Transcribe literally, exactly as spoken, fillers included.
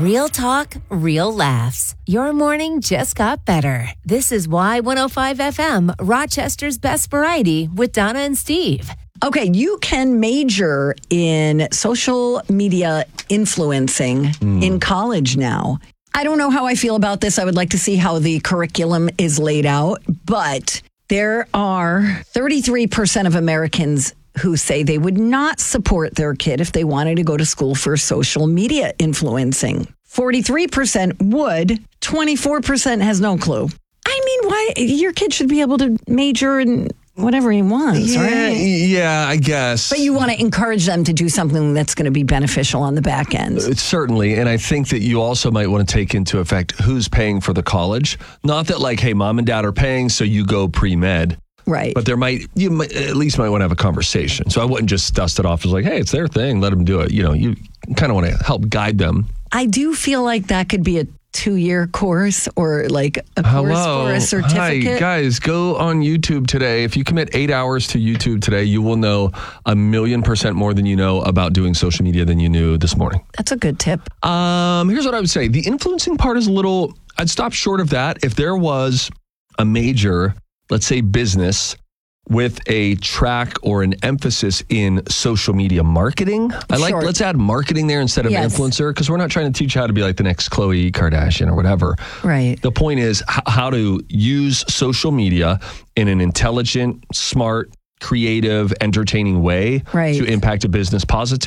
Real talk, real laughs. Your morning just got better. This is Y one oh five F M, Rochester's best variety with Donna and Steve. Okay, you can major in social media influencing mm. in college now. I don't know how I feel about this. I would like to see how the curriculum is laid out, but there are thirty-three percent of Americans who say they would not support their kid if they wanted to go to school for social media influencing. forty-three percent would, twenty-four percent has no clue. I mean, why? Your kid should be able to major in whatever he wants, yeah, right? Yeah, I guess. But you want to encourage them to do something that's going to be beneficial on the back end. Uh, certainly. And I think that you also might want to take into effect who's paying for the college. Not that like, hey, mom and dad are paying, so you go pre-med. Right. But there might, you might, at least might want to have a conversation. So I wouldn't just dust it off as like, hey, it's their thing. Let them do it. You know, you kind of want to help guide them. I do feel like that could be a two-year course or like a course Hello. for a certificate. Hi, guys, go on YouTube today. If you commit eight hours to YouTube today, you will know a million percent more than you know about doing social media than you knew this morning. That's a good tip. Um, here's what I would say. The influencing part is a little, I'd stop short of that. If there was a major, let's say business, with a track or an emphasis in social media marketing. I like, Sure. let's add marketing there instead of Yes. influencer, because we're not trying to teach you how to be like the next Khloe Kardashian or whatever. Right. The point is h- how to use social media in an intelligent, smart, creative, entertaining way Right. to impact a business positively.